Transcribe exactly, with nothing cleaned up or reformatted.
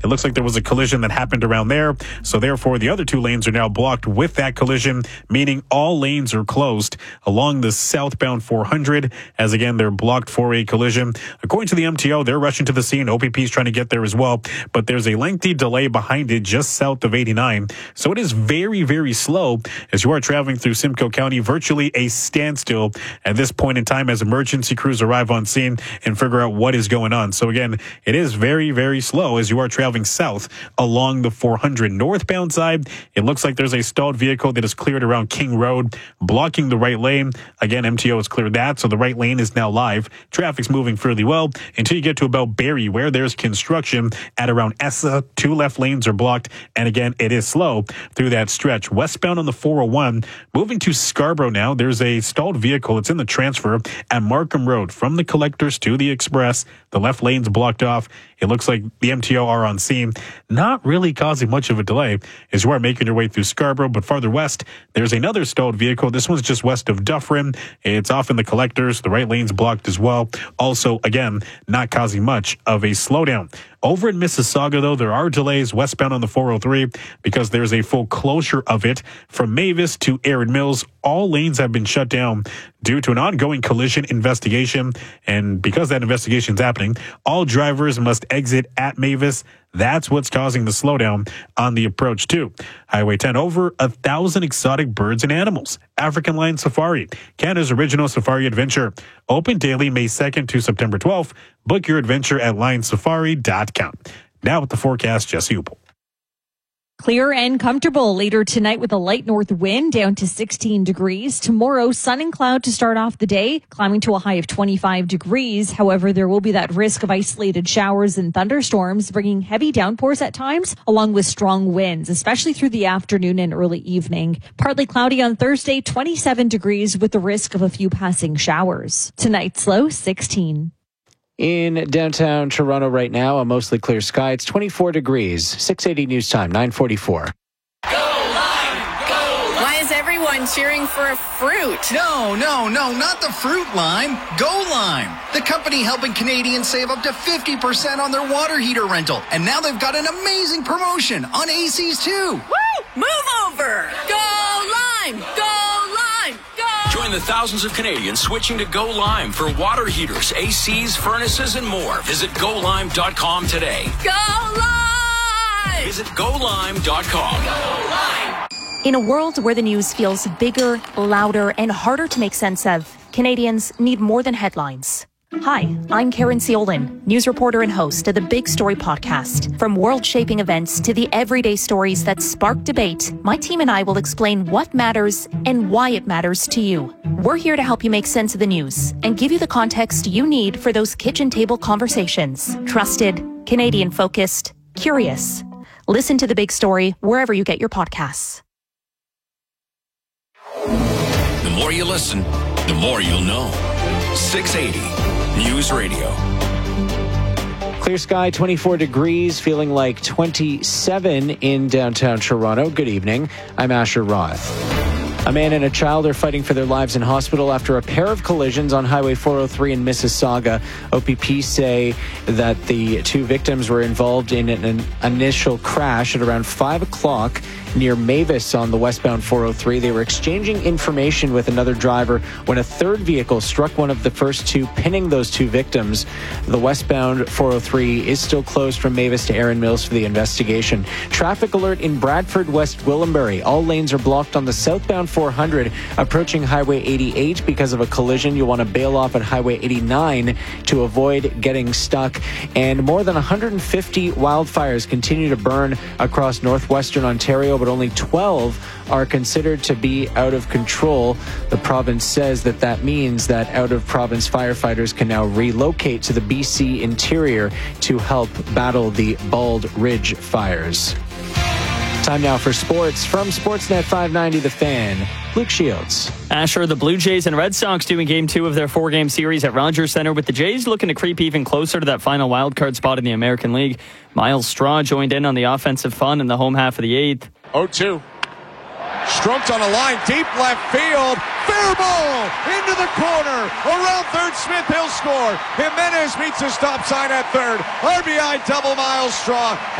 It looks like there was a collision that happened around there. So therefore, the other two lanes are now blocked with that collision, meaning all lanes are closed along the southbound four hundred, as again, they're blocked for a collision. According to the M T O, they're rushing to the scene. O P P is trying to get there as well, but there's a lengthy delay behind it just south of eighty-nine. So it is very, very slow as you are traveling through Simcoe County, virtually a standstill at this point in time as emergency crews arrive on scene and figure out what is going on. So again, it is very, very slow as you are traveling south along the four hundred. Northbound side, it looks like there's a stalled vehicle that is cleared around King Road, blocking the right lane. Again, M T O has cleared that, so the right lane is now live. Traffic's moving fairly well until you get to about Barrie, where there's construction at around Essa. Two left lanes are blocked, and again, it is slow through that stretch. Westbound on the four oh one, moving to Scarborough now, there's a stalled vehicle. It's in the transfer at Markham Road from the Collectors to the Express. The left lane's blocked off. It looks like the M T O are on scene, not really causing much of a delay as you are making your way through Scarborough. But farther west, there's another stalled vehicle. This one's just west of Dufferin. It's off in the Collectors. The right lane's blocked as well. Also, again, not causing much of a slowdown. Over in Mississauga, though, there are delays westbound on the four oh three because there's a full closure of it from Mavis to Erin Mills. All lanes have been shut down due to an ongoing collision investigation. And because that investigation is happening, all drivers must exit at Mavis. That's what's causing the slowdown on the approach to Highway ten. Over a thousand exotic birds and animals. African Lion Safari, Canada's original safari adventure. Open daily May second to September twelfth. Book your adventure at lion safari dot com. Now with the forecast, Jesse Upel. Clear and comfortable later tonight with a light north wind down to sixteen degrees. Tomorrow, sun and cloud to start off the day, climbing to a high of twenty-five degrees. However, there will be that risk of isolated showers and thunderstorms, bringing heavy downpours at times, along with strong winds, especially through the afternoon and early evening. Partly cloudy on Thursday, twenty-seven degrees with the risk of a few passing showers. Tonight's low, sixteen. In downtown Toronto right now, a mostly clear sky. It's twenty-four degrees. six eighty news time, nine forty-four. Go Lime! Go Lime! Why is everyone cheering for a fruit? No, no, no, not the fruit lime. Go Lime, the company helping Canadians save up to fifty percent on their water heater rental. And now they've got an amazing promotion on A Cs too. Woo! Move over! Go Lime! Go Lime! Go! Join the thousands of Canadians switching to Go Lime for water heaters, A Cs, furnaces, and more. Visit go lime dot com today. Go Lime! Visit go lime dot com. Go Lime! In a world where the news feels bigger, louder, and harder to make sense of, Canadians need more than headlines. Hi, I'm Karen Ciolin, news reporter and host of the Big Story podcast. From world-shaping events to the everyday stories that spark debate, my team and I will explain what matters and why it matters to you. We're here to help you make sense of the news and give you the context you need for those kitchen table conversations. Trusted, Canadian-focused, curious. Listen to The Big Story wherever you get your podcasts. The more you listen, the more you'll know. six eighty News Radio. Clear sky, twenty-four degrees, feeling like twenty-seven in downtown Toronto. Good evening. I'm Asher Roth. A man and a child are fighting for their lives in hospital after a pair of collisions on Highway four oh three in Mississauga. O P P say that the two victims were involved in an initial crash at around five o'clock near Mavis on the westbound four oh three. They were exchanging information with another driver when a third vehicle struck one of the first two, pinning those two victims. The westbound four oh three is still closed from Mavis to Erin Mills for the investigation. Traffic alert in Bradford, West Gwillimbury. All lanes are blocked on the southbound four hundred approaching Highway eighty-eight because of a collision. You'll want to bail off at Highway eighty-nine to avoid getting stuck. And more than one hundred fifty wildfires continue to burn across northwestern Ontario, but only twelve are considered to be out of control. The province says that that means that out-of-province firefighters can now relocate to the B C interior to help battle the Bald Ridge fires. Time now for sports. From Sportsnet five ninety The Fan, Luke Shields. Asher, the Blue Jays and Red Sox doing game two of their four-game series at Rogers Centre, with the Jays looking to creep even closer to that final wildcard spot in the American League. Miles Straw joined in on the offensive fun in the home half of the eighth. oh two. Strokes on a line, deep left field. Fair ball into the corner. Around third, Smith, he'll score. Jimenez meets a stop sign at third. R B I double, Miles Straw.